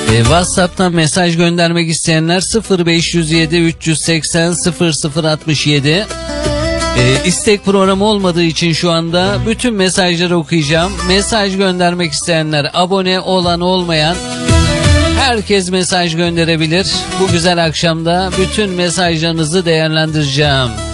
WhatsApp'tan mesaj göndermek isteyenler 0507 380 0067. İstek programı olmadığı için şu anda bütün mesajları okuyacağım. Mesaj göndermek isteyenler, abone olan olmayan herkes mesaj gönderebilir. Bu güzel akşamda bütün mesajlarınızı değerlendireceğim.